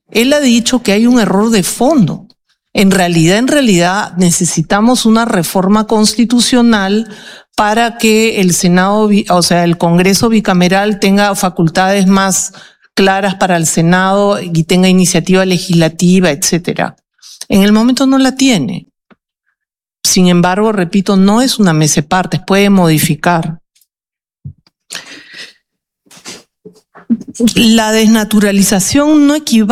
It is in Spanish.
Él ha dicho que hay un error de fondo. En realidad necesitamos una reforma constitucional para que el Senado, o sea, el Congreso bicameral tenga facultades más claras para el Senado y tenga iniciativa legislativa, etcétera. En el momento no la tiene. Sin embargo, repito, no es una mesa de partes, puede modificar. La desnaturalización no equivale